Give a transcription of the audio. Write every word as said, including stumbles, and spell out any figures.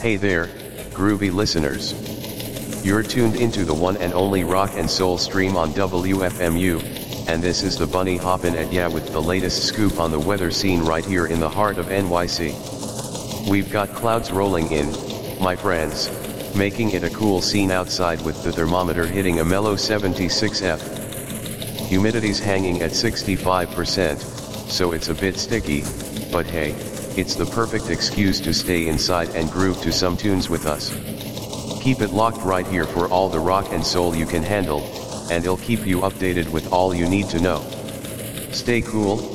Hey there, groovy listeners. You're tuned into the one and only rock and soul stream on W F M U, and this is the Bunny Hoppin' at Ya with the latest scoop on the weather scene right here in the heart of N Y C. We've got clouds rolling in, my friends, making it a cool scene outside with the thermometer hitting a mellow seventy-six degrees. Humidity's hanging at sixty-five percent, so it's a bit sticky, but hey, it's the perfect excuse to stay inside and groove to some tunes with us. Keep it locked right here for all the rock and soul you can handle, and it'll keep you updated with all you need to know. Stay cool,